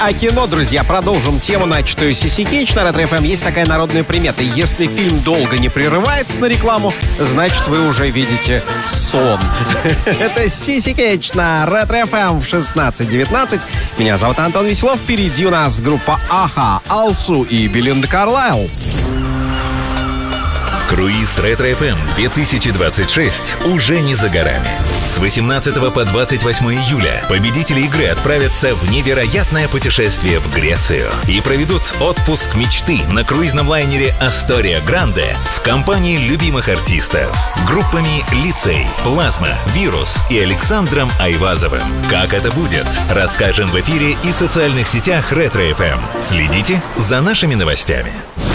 о кино, друзья. Продолжим тему, начатую Сиси Кейдж на Ретро ФМ. Есть такая народная примета. Если фильм долго не прерывается на рекламу, значит, вы уже видите сон. Это Сиси Кейдж на Ретро ФМ в 16:19. Меня зовут Антон Веселов. Впереди у нас группа Аха, Алсу и Белинда Карлайл. Круиз Ретро-ФМ 2026 уже не за горами. С 18 по 28 июля победители игры отправятся в невероятное путешествие в Грецию и проведут отпуск мечты на круизном лайнере «Астория Гранде» в компании любимых артистов. Группами «Лицей», «Плазма», «Вирус» и Александром Айвазовым. Как это будет, расскажем в эфире и социальных сетях Ретро-ФМ. Следите за нашими новостями.